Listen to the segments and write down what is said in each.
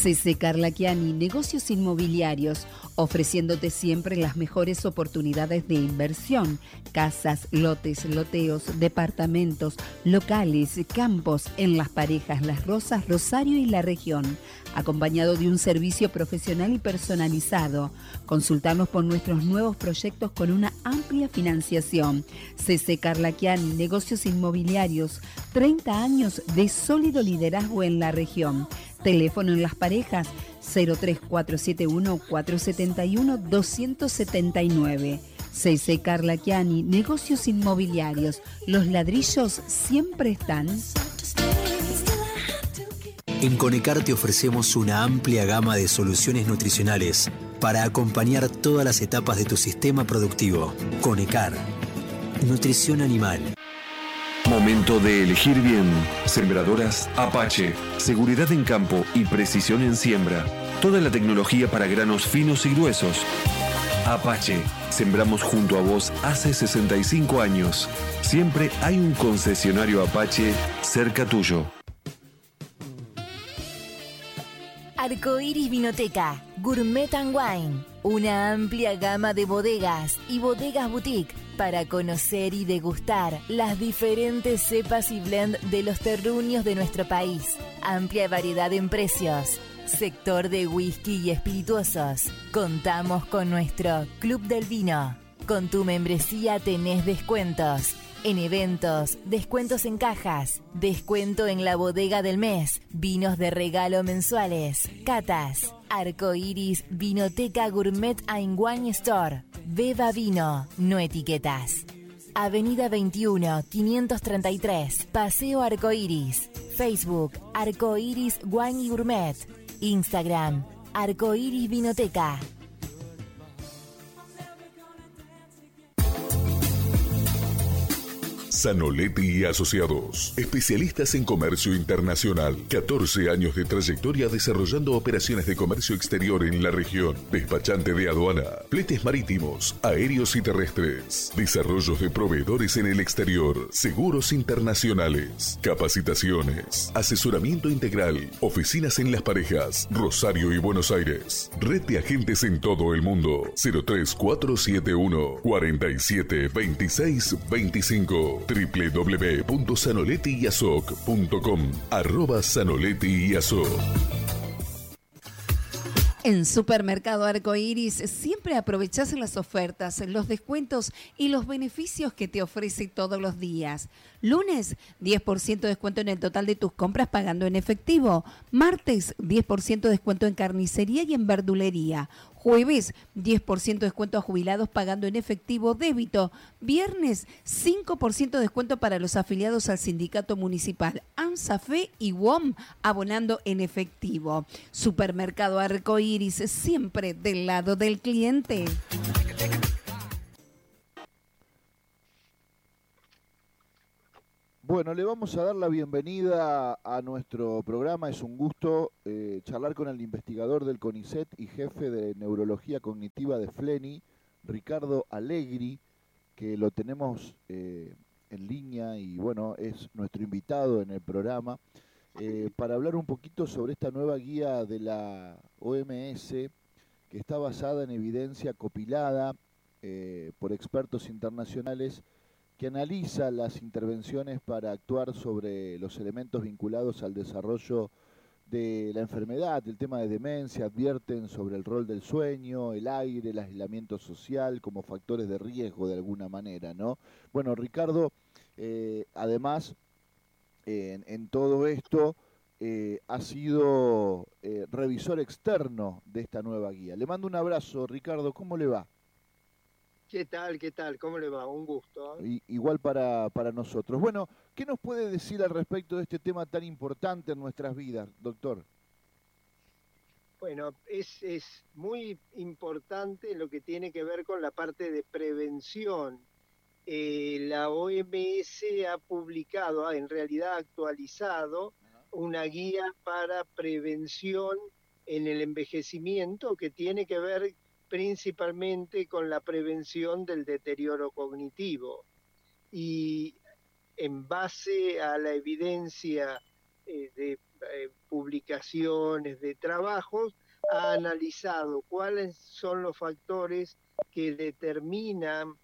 CC Carlaquiani, negocios inmobiliarios, ofreciéndote siempre las mejores oportunidades de inversión, casas, lotes, loteos, departamentos, locales, campos en Las Parejas, Las Rosas, Rosario y la región, acompañado de un servicio profesional y personalizado. Consultarnos por nuestros nuevos proyectos con una amplia financiación. CC Carlaquiani, negocios inmobiliarios, 30 años de sólido liderazgo en la región. Teléfono en Las Parejas 03471 471 279. CC Carlaquiani, negocios inmobiliarios. Los ladrillos siempre están. En Conecar te ofrecemos una amplia gama de soluciones nutricionales para acompañar todas las etapas de tu sistema productivo. Conecar, nutrición animal. Momento de elegir bien. Sembradoras Apache. Seguridad en campo y precisión en siembra. Toda la tecnología para granos finos y gruesos. Apache. Sembramos junto a vos hace 65 años. Siempre hay un concesionario Apache cerca tuyo. Arcoiris Vinoteca, Gourmet and Wine. Una amplia gama de bodegas y bodegas boutique para conocer y degustar las diferentes cepas y blend de los terruños de nuestro país. Amplia variedad en precios. Sector de whisky y espirituosos. Contamos con nuestro Club del Vino. Con tu membresía tenés descuentos. En eventos, descuentos en cajas, descuento en la bodega del mes, vinos de regalo mensuales, catas, Arcoiris Vinoteca Gourmet and Wine Store. Beba vino, no etiquetas. Avenida 21, 533, Paseo Arcoiris. Facebook, Arcoiris Wine y Gourmet. Instagram, Arcoiris Vinoteca. Zanoletti y Asociados, especialistas en comercio internacional. 14 años de trayectoria desarrollando operaciones de comercio exterior en la región. Despachante de aduana, fletes marítimos, aéreos y terrestres. Desarrollos de proveedores en el exterior. Seguros internacionales. Capacitaciones. Asesoramiento integral. Oficinas en Las Parejas, Rosario y Buenos Aires. Red de agentes en todo el mundo. 03471 47 26 25. www.zanolettiyasoc.com @Zanoletti-Yasoc. En Supermercado Arcoiris siempre aprovechás las ofertas, los descuentos y los beneficios que te ofrece todos los días. Lunes, 10% de descuento en el total de tus compras pagando en efectivo. Martes, 10% de descuento en carnicería y en verdulería. Jueves, 10% de descuento a jubilados pagando en efectivo débito. Viernes, 5% de descuento para los afiliados al sindicato municipal ANSAFE y WOM abonando en efectivo. Supermercado Arcoiris, siempre del lado del cliente. Bueno, le vamos a dar la bienvenida a nuestro programa. Es un gusto charlar con el investigador del CONICET y jefe de Neurología Cognitiva de FLENI, Ricardo Allegri, que lo tenemos en línea y bueno, es nuestro invitado en el programa, para hablar un poquito sobre esta nueva guía de la OMS, que está basada en evidencia copilada por expertos internacionales, que analiza las intervenciones para actuar sobre los elementos vinculados al desarrollo de la enfermedad, el tema de demencia. Advierten sobre el rol del sueño, el aire, el aislamiento social como factores de riesgo de alguna manera, ¿no? Bueno, Ricardo, además, en todo esto, ha sido revisor externo de esta nueva guía. Le mando un abrazo, Ricardo, ¿cómo le va? ¿Qué tal? ¿Qué tal? ¿Cómo le va? Un gusto. Igual para nosotros. Bueno, ¿qué nos puede decir al respecto de este tema tan importante en nuestras vidas, doctor? Bueno, es muy importante lo que tiene que ver con la parte de prevención. La OMS ha publicado, en realidad actualizado, una guía para prevención en el envejecimiento que tiene que ver principalmente con la prevención del deterioro cognitivo. Y en base a la evidencia publicaciones, de trabajos, ha analizado cuáles son los factores que determinan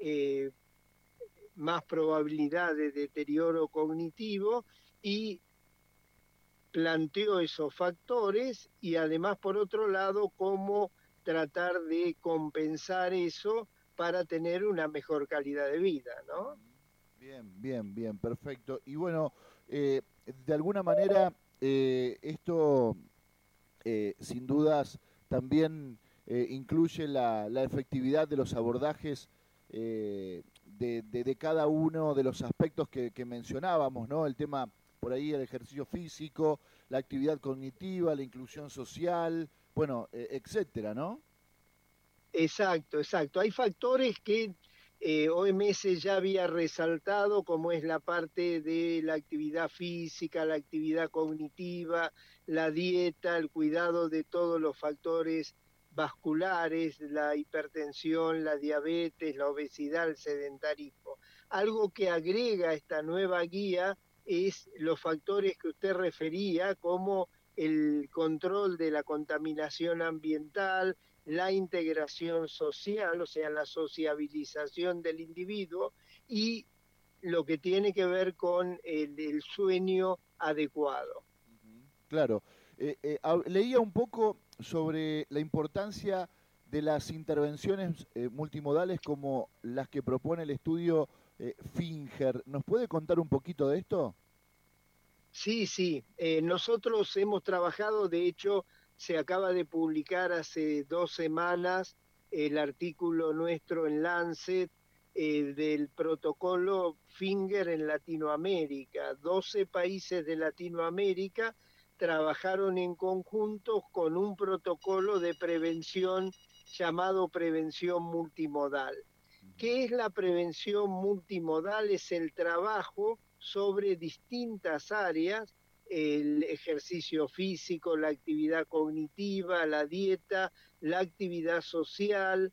más probabilidad de deterioro cognitivo y planteó esos factores y además, por otro lado, cómo tratar de compensar eso para tener una mejor calidad de vida, ¿no? Bien, perfecto. Y bueno, de alguna manera esto sin dudas también incluye la efectividad de los abordajes de cada uno de los aspectos que mencionábamos, ¿no? El tema, por ahí, el ejercicio físico, la actividad cognitiva, la inclusión social, bueno, etcétera, ¿no? Exacto. Hay factores que OMS ya había resaltado, como es la parte de la actividad física, la actividad cognitiva, la dieta, el cuidado de todos los factores vasculares, la hipertensión, la diabetes, la obesidad, el sedentarismo. Algo que agrega esta nueva guía es los factores que usted refería, como el control de la contaminación ambiental, la integración social, o sea, la sociabilización del individuo, y lo que tiene que ver con el sueño adecuado. Claro. Leía un poco sobre la importancia de las intervenciones multimodales como las que propone el estudio Finger. ¿Nos puede contar un poquito de esto? Sí. Nosotros hemos trabajado, de hecho, se acaba de publicar hace 2 semanas el artículo nuestro en Lancet del protocolo Finger en Latinoamérica. 12 países de Latinoamérica trabajaron en conjunto con un protocolo de prevención llamado prevención multimodal. ¿Qué es la prevención multimodal? Es el trabajo sobre distintas áreas, el ejercicio físico, la actividad cognitiva, la dieta, la actividad social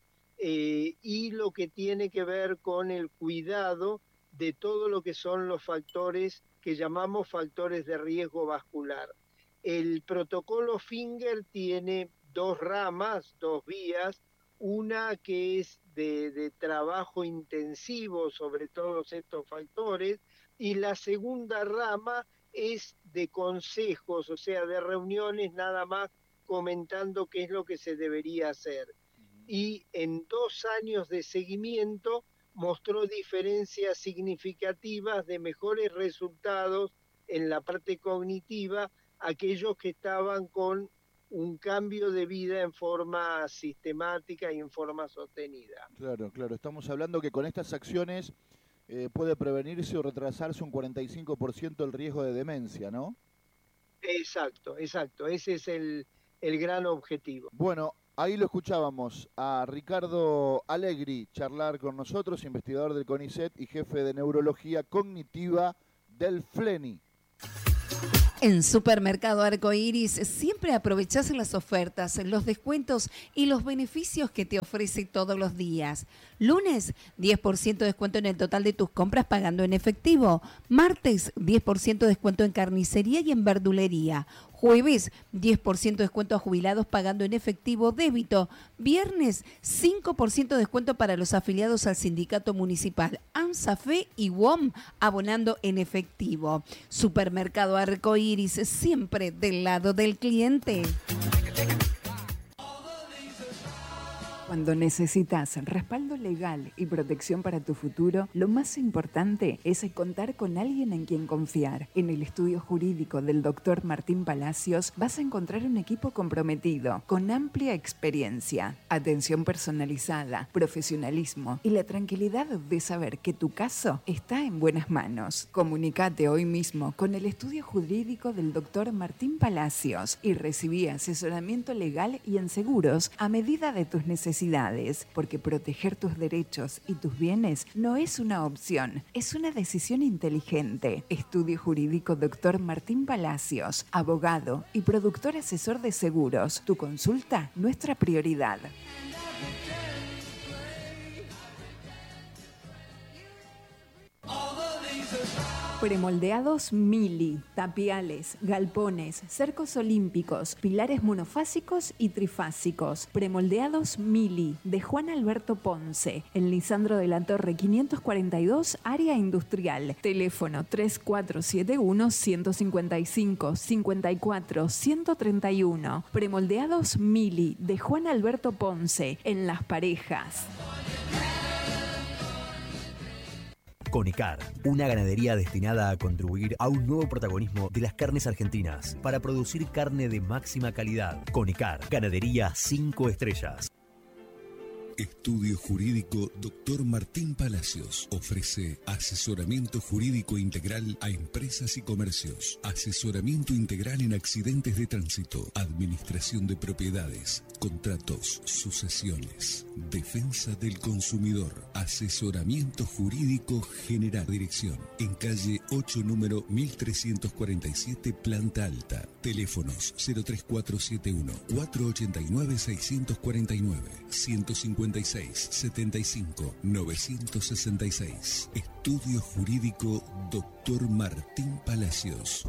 y lo que tiene que ver con el cuidado de todo lo que son los factores que llamamos factores de riesgo vascular. El protocolo Finger tiene 2 ramas, 2 vías, una que es de trabajo intensivo sobre todos estos factores, y la segunda rama es de consejos, o sea, de reuniones nada más comentando qué es lo que se debería hacer. Y en 2 años de seguimiento mostró diferencias significativas de mejores resultados en la parte cognitiva, aquellos que estaban con un cambio de vida en forma sistemática y en forma sostenida. Claro. Estamos hablando que con estas acciones puede prevenirse o retrasarse un 45% el riesgo de demencia, ¿no? Exacto. Ese es el gran objetivo. Bueno, ahí lo escuchábamos a Ricardo Allegri charlar con nosotros, investigador del CONICET y jefe de neurología cognitiva del FLENI. En Supermercado Arcoiris siempre aprovechás las ofertas, los descuentos y los beneficios que te ofrece todos los días. Lunes, 10% de descuento en el total de tus compras pagando en efectivo. Martes, 10% de descuento en carnicería y en verdulería. Jueves, 10% de descuento a jubilados pagando en efectivo débito. Viernes, 5% de descuento para los afiliados al sindicato municipal AMSAFE y WOM abonando en efectivo. Supermercado Arcoiris, siempre del lado del cliente. Cuando necesitas respaldo legal y protección para tu futuro, lo más importante es contar con alguien en quien confiar. En el estudio jurídico del Dr. Martín Palacios vas a encontrar un equipo comprometido, con amplia experiencia, atención personalizada, profesionalismo y la tranquilidad de saber que tu caso está en buenas manos. Comunicate hoy mismo con el estudio jurídico del Dr. Martín Palacios y recibí asesoramiento legal y en seguros a medida de tus necesidades, porque proteger tus derechos y tus bienes no es una opción, es una decisión inteligente. Estudio Jurídico Dr. Martín Palacios, abogado y productor asesor de seguros. Tu consulta, nuestra prioridad. Premoldeados Mili, tapiales, galpones, cercos olímpicos, pilares monofásicos y trifásicos. Premoldeados Mili, de Juan Alberto Ponce, en Lisandro de la Torre 542, área industrial. Teléfono 3471-155-54-131. Premoldeados Mili, de Juan Alberto Ponce, en Las Parejas. Conecar, una ganadería destinada a contribuir a un nuevo protagonismo de las carnes argentinas para producir carne de máxima calidad. Conecar, ganadería 5 estrellas. Estudio Jurídico Dr. Martín Palacios ofrece asesoramiento jurídico integral a empresas y comercios, asesoramiento integral en accidentes de tránsito, administración de propiedades, contratos, sucesiones, defensa del consumidor, asesoramiento jurídico general. Dirección en calle 8, número 1347, planta alta. Teléfonos 03471 489 649 156 75 966. Estudio Jurídico Dr. Martín Palacios.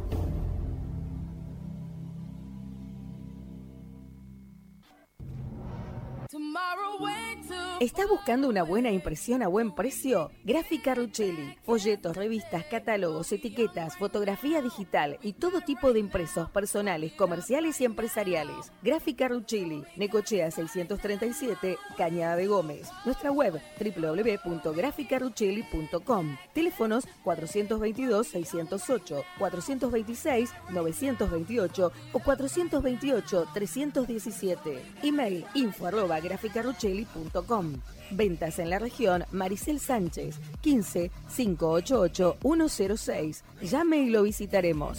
¿Estás buscando una buena impresión a buen precio? Gráfica Ruchelli. Folletos, revistas, catálogos, etiquetas, fotografía digital y todo tipo de impresos personales, comerciales y empresariales. Gráfica Ruchelli. Necochea 637, Cañada de Gómez. Nuestra web www.graficaruchelli.com. Teléfonos 422-608, 426-928 o 428-317. Email info@graficaruchelli.com. Ventas en la región Maricel Sánchez, 15 588 106. Llame y lo visitaremos.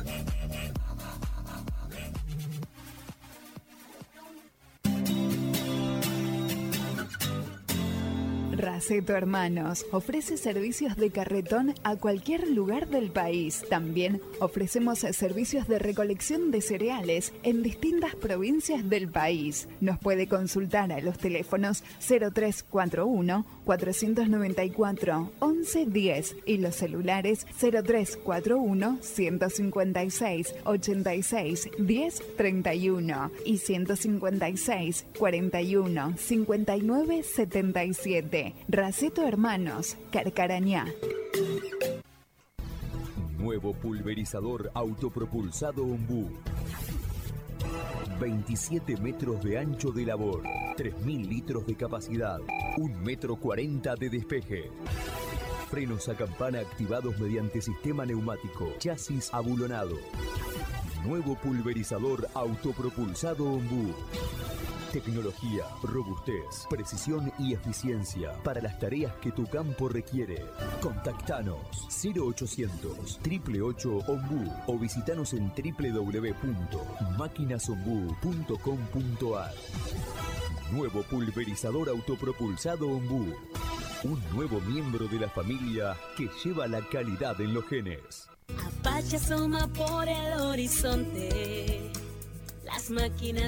Raceto Hermanos ofrece servicios de carretón a cualquier lugar del país. También ofrecemos servicios de recolección de cereales en distintas provincias del país. Nos puede consultar a los teléfonos 0341 494 1110 y los celulares 0341 156 86 1031 y 156 41 59 77. Raceto Hermanos, Carcarañá. Nuevo pulverizador autopropulsado Ombú. 27 metros de ancho de labor, 3.000 litros de capacidad, 1,40 m de despeje. Frenos a campana activados mediante sistema neumático, chasis abulonado. Nuevo pulverizador autopropulsado Ombú. Tecnología, robustez, precisión y eficiencia para las tareas que tu campo requiere. Contactanos 0800 888 Ombú o visitanos en www.maquinasombú.com.ar. Nuevo pulverizador autopropulsado Ombú. Un nuevo miembro de la familia que lleva la calidad en los genes. Apache asoma por el horizonte. Las máquinas